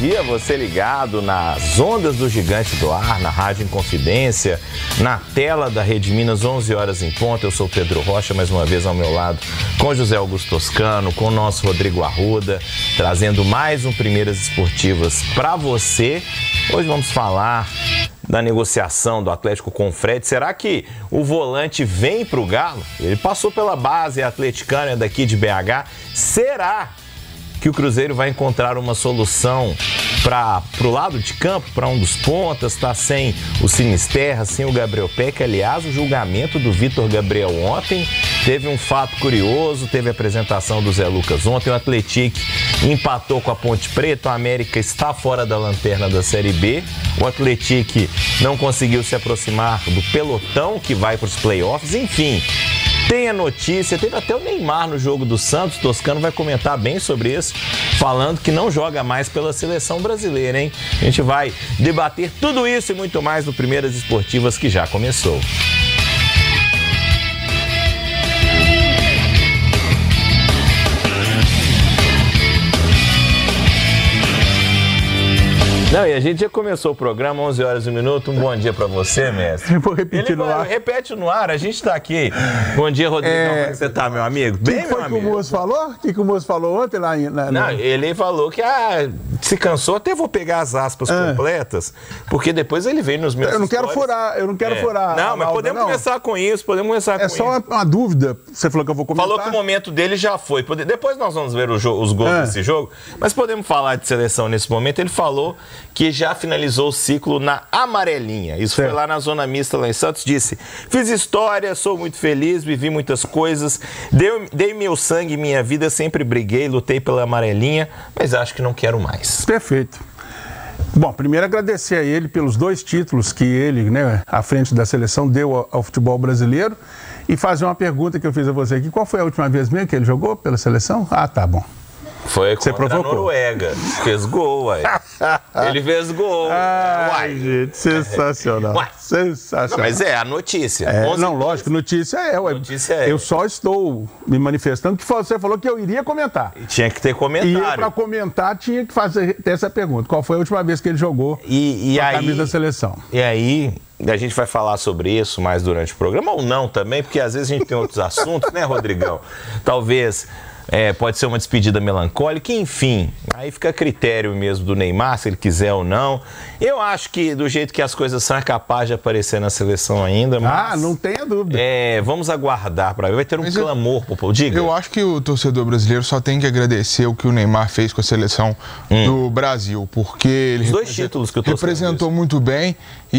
dia, você ligado nas ondas do Gigante do Ar, na Rádio Inconfidência, na tela da Rede Minas, 11 horas em ponto. Eu sou o Pedro Rocha, mais uma vez ao meu lado, com José Augusto Toscano, com o nosso Rodrigo Arruda, trazendo mais um Primeiras Esportivas para você. Hoje vamos falar da negociação do Atlético com o Fred. Será que o volante vem para o Galo? Ele passou pela base atleticana daqui de BH. Será que o Cruzeiro vai encontrar uma solução para o lado de campo, para um dos pontas? Está sem o Sinisterra, sem o Gabriel Peck. Aliás, o julgamento do Vitor Gabriel ontem teve um fato curioso, teve a apresentação do Zé Lucas ontem. O Atlético empatou com a Ponte Preta, o América está fora da lanterna da Série B. O Atlético não conseguiu se aproximar do pelotão que vai para os playoffs. Enfim, tem a notícia, teve até o Neymar no jogo do Santos. Toscano vai comentar bem sobre isso, falando que não joga mais pela seleção brasileira, hein? A gente vai debater tudo isso e muito mais no Primeiras Esportivas, que já começou. Não, e a gente já começou o programa, 11 horas e 1 minuto. Um bom dia pra você, mestre. Eu vou repetir no ar. Repete no ar, a gente tá aqui. Bom dia, Rodrigo. Como é que você tá, meu amigo? Bem, meu amigo. O que o moço falou? O que o moço falou ontem lá Não, ele falou que se cansou, até vou pegar as aspas completas, porque depois ele veio nos meus Eu não quero furar. Não, mas podemos começar com isso, É só uma dúvida. Você falou que eu vou comentar. Falou que o momento dele já foi. Depois nós vamos ver os gols desse jogo, mas podemos falar de seleção nesse momento. Ele falou que já finalizou o ciclo na amarelinha. Isso foi lá na Zona Mista, lá em Santos. Disse: fiz história, sou muito feliz, vivi muitas coisas, dei meu sangue, minha vida, sempre briguei, lutei pela amarelinha, mas acho que não quero mais. Perfeito. Bom, primeiro agradecer a ele pelos 2 títulos que ele, à frente da seleção, deu ao futebol brasileiro, e fazer uma pergunta que eu fiz a você aqui. Qual foi a última vez mesmo que ele jogou pela seleção? Ah, tá bom. Foi contra a Noruega. Fez gol, uai. Ele fez gol. Uai, gente, sensacional. Uai. Sensacional. Não, mas é a notícia. Não, lógico, notícia é. Eu só estou me manifestando que você falou que eu iria comentar. E tinha que ter comentário. E eu, para comentar, tinha que ter essa pergunta. Qual foi a última vez que ele jogou com a camisa da seleção? E aí, a gente vai falar sobre isso mais durante o programa, ou não também, porque às vezes a gente tem outros assuntos, né, Rodrigão? Talvez... pode ser uma despedida melancólica, enfim, aí fica a critério mesmo do Neymar, se ele quiser ou não. Eu acho que do jeito que as coisas são, é capaz de aparecer na seleção ainda, mas... não tenha dúvida. Vamos aguardar para ver, vai ter um clamor, Popô, diga. Eu acho que o torcedor brasileiro só tem que agradecer o que o Neymar fez com a seleção do Brasil, porque ele os 2 títulos que eu tô representou muito bem,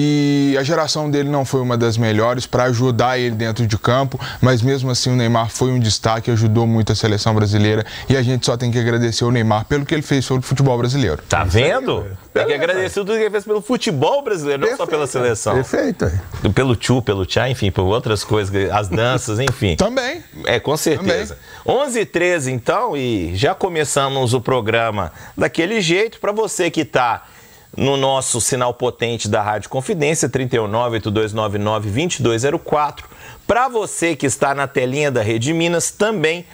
e a geração dele não foi uma das melhores para ajudar ele dentro de campo, mas mesmo assim o Neymar foi um destaque, ajudou muito a seleção brasileira, e a gente só tem que agradecer o Neymar pelo que ele fez sobre o futebol brasileiro. Tá vendo? Tem que agradecer tudo que ele fez pelo futebol brasileiro, não só pela seleção. Perfeito. Pelo pelo tchá, enfim, por outras coisas, as danças, enfim. Também. Com certeza. 11h13 então, e já começamos o programa daquele jeito. Para você que tá no nosso sinal potente da Rádio Confidência, 319-8299-2204. Para você que está na telinha da Rede Minas, também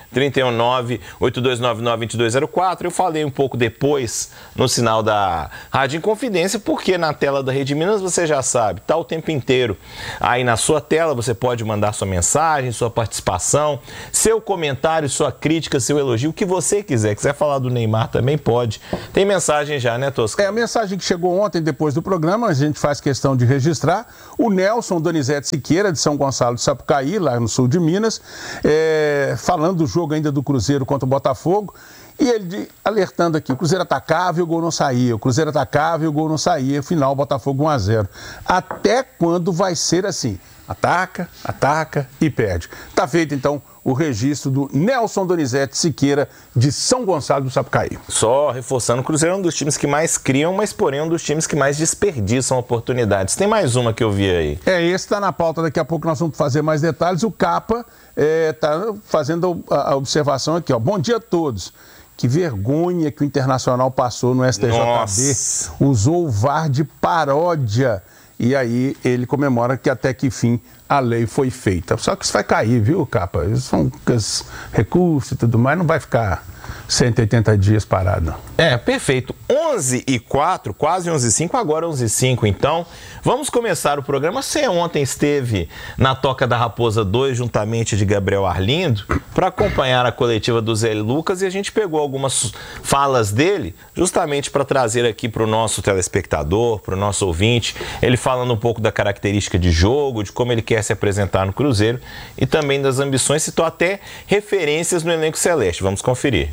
319-8299-2204. Eu falei um pouco depois no sinal da Rádio Inconfidência, porque na tela da Rede Minas você já sabe, está o tempo inteiro aí na sua tela. Você pode mandar sua mensagem, sua participação, seu comentário, sua crítica, seu elogio, o que você quiser. Quiser falar do Neymar também pode. Tem mensagem já, né, Tosca? A mensagem que chegou ontem depois do programa, a gente faz questão de registrar. O Nelson Donizete Siqueira, de São Gonçalo de Sapucaí, lá no sul de Minas, falando do jogo ainda do Cruzeiro contra o Botafogo, e ele alertando aqui: o Cruzeiro atacava e o gol não saía, o Cruzeiro atacava e o gol não saía, final Botafogo 1-0. Até quando vai ser assim? Ataca, ataca e perde. Tá feito então o registro do Nelson Donizete Siqueira, de São Gonçalo do Sapucaí. Só reforçando, o Cruzeiro é um dos times que mais criam, mas porém é um dos times que mais desperdiçam oportunidades. Tem mais uma que eu vi aí. Esse está na pauta, daqui a pouco nós vamos fazer mais detalhes. O Capa está fazendo a observação aqui, ó. Bom dia a todos. Que vergonha que o Internacional passou no STJD. Nossa. Usou o VAR de paródia. E aí ele comemora que até que fim a lei foi feita. Só que isso vai cair, viu, Capa? Isso são recursos e tudo mais, não vai ficar 180 dias parado. Perfeito. 11h04, quase 11h05, agora 11h05, então. Vamos começar o programa. Você ontem esteve na Toca da Raposa 2, juntamente de Gabriel Arlindo, para acompanhar a coletiva do Zé Lucas, e a gente pegou algumas falas dele, justamente para trazer aqui para o nosso telespectador, para o nosso ouvinte, ele falando um pouco da característica de jogo, de como ele quer se apresentar no Cruzeiro e também das ambições, citou até referências no elenco celeste. Vamos conferir.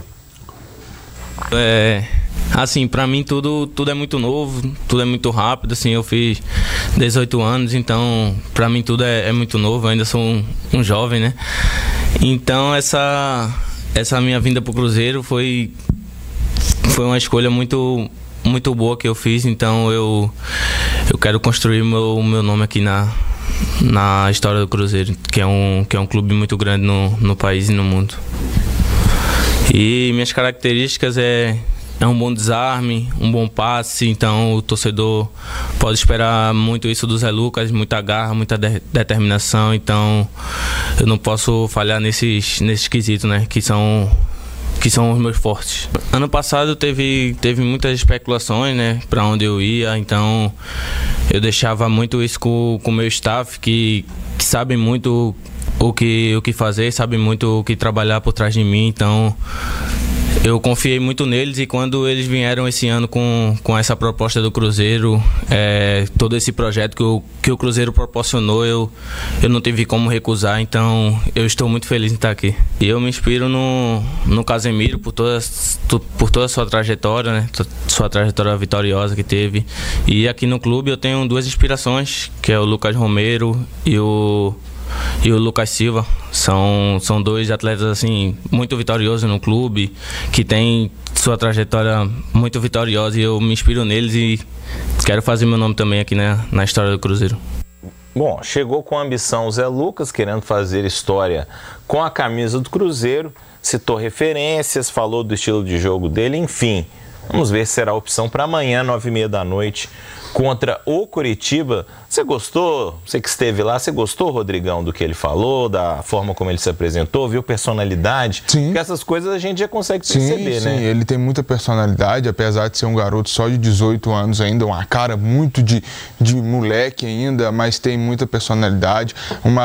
Assim, pra mim tudo é muito novo, tudo é muito rápido, assim, eu fiz 18 anos, então pra mim tudo é muito novo, eu ainda sou um jovem, né? Então essa minha vinda pro Cruzeiro foi uma escolha muito boa que eu fiz, então eu quero construir meu nome aqui na história do Cruzeiro, que é um clube muito grande no país e no mundo. E minhas características é um bom desarme, um bom passe, então o torcedor pode esperar muito isso do Zé Lucas, muita garra, muita determinação, então eu não posso falhar nesses quesitos, né, que são os meus fortes. Ano passado teve muitas especulações, né, para onde eu ia, então eu deixava muito isso com o meu staff, que sabe muito o que fazer, sabe muito o que trabalhar por trás de mim, então eu confiei muito neles, e quando eles vieram esse ano com essa proposta do Cruzeiro, todo esse projeto que o Cruzeiro proporcionou, eu não tive como recusar, então eu estou muito feliz em estar aqui. E eu me inspiro no Casemiro por toda a sua trajetória, né? Sua trajetória vitoriosa que teve. E aqui no clube eu tenho duas inspirações, que é o Lucas Romero e o Lucas Silva. São dois atletas assim muito vitoriosos no clube, que tem sua trajetória muito vitoriosa, e eu me inspiro neles e quero fazer meu nome também aqui na história do Cruzeiro. Bom, chegou com ambição o Zé Lucas, querendo fazer história com a camisa do Cruzeiro, citou referências, falou do estilo de jogo dele, enfim. Vamos ver se será a opção para amanhã, 9h30 da noite, contra o Coritiba. Você gostou? Você que esteve lá, você gostou, Rodrigão, do que ele falou, da forma como ele se apresentou, viu personalidade? Sim. Porque essas coisas a gente já consegue perceber, né? Sim, ele tem muita personalidade, apesar de ser um garoto só de 18 anos ainda, uma cara muito de moleque ainda, mas tem muita personalidade,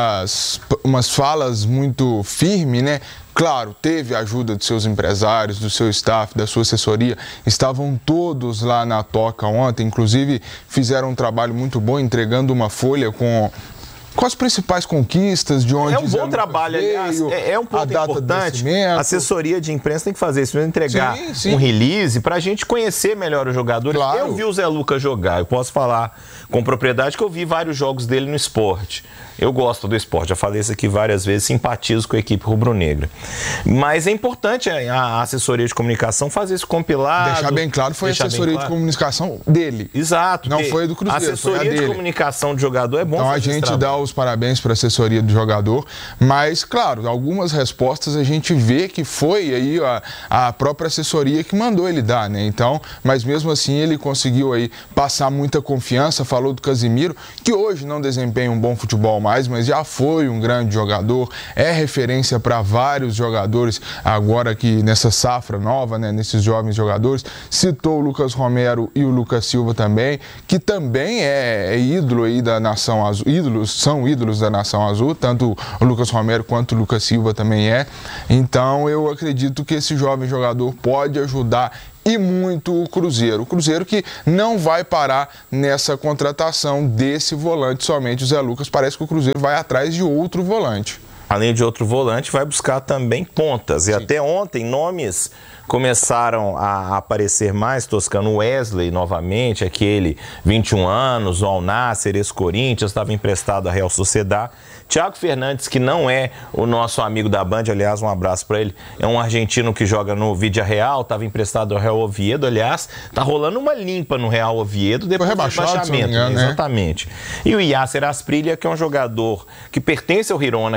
umas falas muito firmes, né? Claro, teve a ajuda de seus empresários, do seu staff, da sua assessoria, estavam todos lá na Toca ontem, inclusive fizeram um trabalho muito bom, entregando uma folha com as principais conquistas, de onde... É um bom trabalho, aliás, é um ponto importante. A assessoria de imprensa tem que fazer isso, entregar um release para a gente conhecer melhor o jogador. Claro. Eu vi o Zé Lucas jogar, eu posso falar com propriedade que eu vi vários jogos dele no esporte. Eu gosto do esporte, já falei isso aqui várias vezes, simpatizo com a equipe rubro-negra. Mas é importante a assessoria de comunicação fazer isso compilado. Deixar bem claro, foi a assessoria de comunicação dele. Exato. Não foi do Cruzeiro, a assessoria de comunicação do jogador é bom. Então a gente dá os parabéns para a assessoria do jogador, mas, claro, algumas respostas a gente vê que foi aí a própria assessoria que mandou ele dar, né? Então, mas mesmo assim ele conseguiu aí passar muita confiança, falou do Casemiro, que hoje não desempenha um bom futebol mais, mas já foi um grande jogador, é referência para vários jogadores agora aqui nessa safra nova, né, nesses jovens jogadores. Citou o Lucas Romero e o Lucas Silva também, que também é ídolo aí da Nação Azul, são ídolos da Nação Azul, tanto o Lucas Romero quanto o Lucas Silva também é. Então eu acredito que esse jovem jogador pode ajudar e muito o Cruzeiro. O Cruzeiro que não vai parar nessa contratação desse volante somente, o Zé Lucas. Parece que o Cruzeiro vai atrás de outro volante. Além de outro volante, vai buscar também pontas. E até ontem, nomes começaram a aparecer mais, Toscano. Wesley, novamente, aquele 21 anos, o Al Nassr, ex-Corinthians, estava emprestado à Real Sociedad. Thiago Fernandes, que não é o nosso amigo da Band, aliás, um abraço para ele, é um argentino que joga no Vidia Real, estava emprestado ao Real Oviedo, aliás, tá rolando uma limpa no Real Oviedo depois do rebaixamento, engano, né? Exatamente. E o Yasser Asprilla, que é um jogador que pertence ao Girona, que é do grupo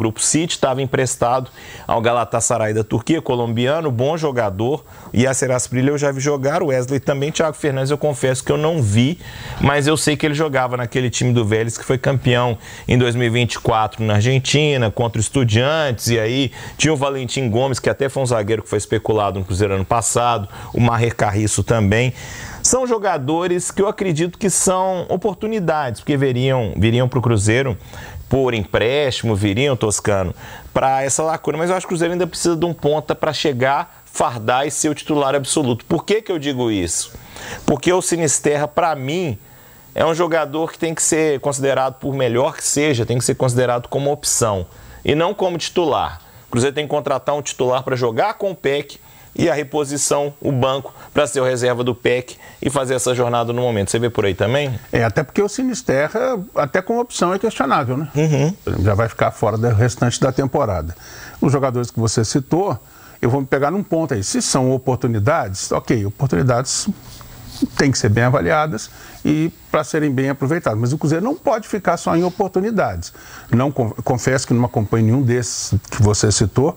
Grupo City, estava emprestado ao Galatasaray da Turquia, colombiano, bom jogador. Yasser Asprilla eu já vi jogar, o Wesley também, Thiago Fernandes eu confesso que eu não vi, mas eu sei que ele jogava naquele time do Vélez que foi campeão em 2024 na Argentina, contra o Estudiantes, e aí tinha o Valentim Gomes, que até foi um zagueiro que foi especulado no Cruzeiro ano passado, o Maher Carriço também. São jogadores que eu acredito que são oportunidades, porque viriam para o Cruzeiro por empréstimo, viriam, Toscano, para essa lacuna. Mas eu acho que o Cruzeiro ainda precisa de um ponta para chegar, fardar e ser o titular absoluto. Por que eu digo isso? Porque o Sinisterra, para mim, é um jogador que tem que ser considerado, por melhor que seja, tem que ser considerado como opção e não como titular. O Cruzeiro tem que contratar um titular para jogar com o PEC e a reposição, o banco, para ser o reserva do PEC e fazer essa jornada no momento. Você vê por aí também? Até porque o Sinisterra, até como opção, é questionável, né? Já vai ficar fora do restante da temporada. Os jogadores que você citou, eu vou me pegar num ponto aí. Se são oportunidades, ok, oportunidades têm que ser bem avaliadas e para serem bem aproveitadas. Mas o Cruzeiro não pode ficar só em oportunidades. Não, confesso que não acompanho nenhum desses que você citou.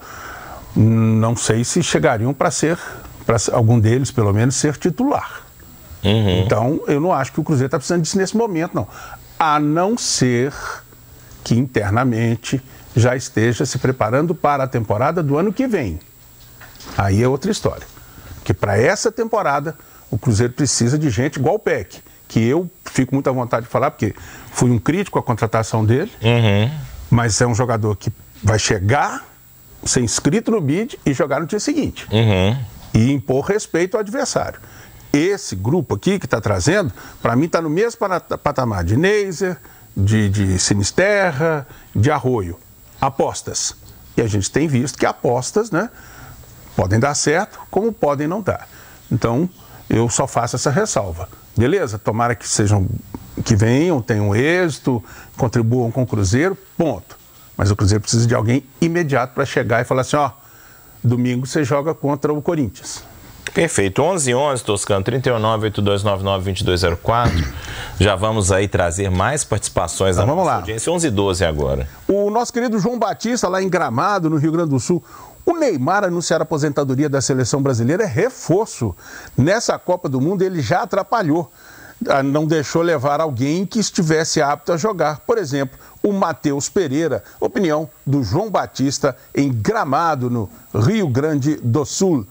Não sei se chegariam para algum deles, pelo menos, ser titular. Então, eu não acho que o Cruzeiro está precisando disso nesse momento, não. A não ser que internamente já esteja se preparando para a temporada do ano que vem. Aí é outra história. Porque para essa temporada, o Cruzeiro precisa de gente igual o PEC, que eu fico muito à vontade de falar, porque fui um crítico à contratação dele, mas é um jogador que vai chegar, ser inscrito no BID e jogar no dia seguinte. E impor respeito ao adversário. Esse grupo aqui que está trazendo, para mim está no mesmo patamar de Neiser, de Sinisterra, de Arroio. Apostas. E a gente tem visto que apostas, né, podem dar certo, como podem não dar. Então, eu só faço essa ressalva. Beleza? Tomara que venham, tenham êxito, contribuam com o Cruzeiro, ponto. Mas o Cruzeiro precisa de alguém imediato para chegar e falar assim, domingo você joga contra o Corinthians. Perfeito. 1111, Toscano, 319-8299-2204. Já vamos aí trazer mais participações da nossa audiência. 1112 agora. O nosso querido João Batista, lá em Gramado, no Rio Grande do Sul. O Neymar anunciar a aposentadoria da seleção brasileira é reforço. Nessa Copa do Mundo ele já atrapalhou. Não deixou levar alguém que estivesse apto a jogar. Por exemplo, o Matheus Pereira, opinião do João Batista em Gramado, no Rio Grande do Sul.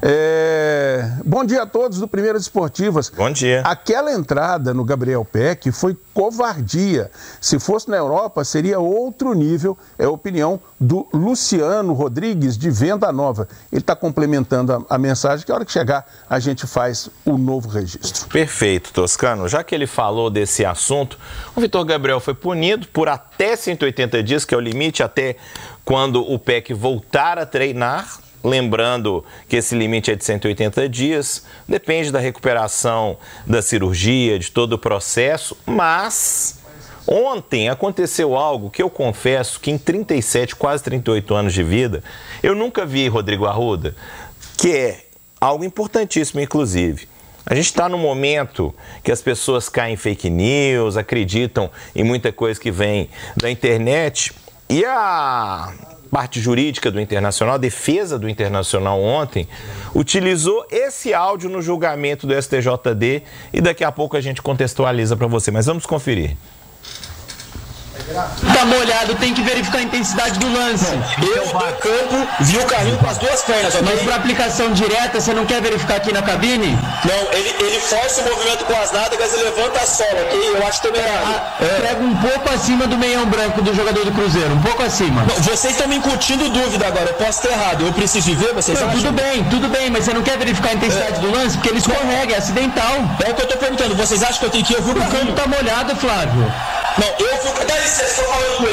Bom dia a todos do Primeiras Esportivas. Bom dia. Aquela entrada no Gabriel Peck foi covardia. Se fosse na Europa, seria outro nível. É a opinião do Luciano Rodrigues, de Venda Nova. Ele está complementando a mensagem que a hora que chegar a gente faz o novo registro. Perfeito, Toscano. Já que ele falou desse assunto, o Vitor Gabriel foi punido por até 180 dias, que é o limite, até quando o PEC voltar a treinar. Lembrando que esse limite é de 180 dias, depende da recuperação da cirurgia, de todo o processo, mas ontem aconteceu algo que eu confesso que em 37, quase 38 anos de vida, eu nunca vi, Rodrigo Arruda, que é algo importantíssimo, inclusive. A gente está num momento que as pessoas caem em fake news, acreditam em muita coisa que vem da internet, e a parte jurídica do Internacional, a defesa do Internacional ontem, utilizou esse áudio no julgamento do STJD e daqui a pouco a gente contextualiza para você, mas vamos conferir. Tá molhado, tem que verificar a intensidade do lance. Eu, do campo, vi o carrinho com as duas pernas. Mas para aplicação direta, você não quer verificar aqui na cabine? Não, ele força o movimento com as nádegas e levanta a sola, ok? Eu acho também errado. Pega um pouco acima do meião branco do jogador do Cruzeiro, um pouco acima. Não, vocês estão me incutindo dúvida agora, eu posso ter errado. Eu preciso ver, vocês acham? Tudo bem, mas você não quer verificar a intensidade do lance? Porque ele escorrega, é acidental. É o que eu tô perguntando, vocês acham que eu tenho que ouvir o campo tá molhado, Flávio? Não, eu fui... Dá licença, tô falando com ele.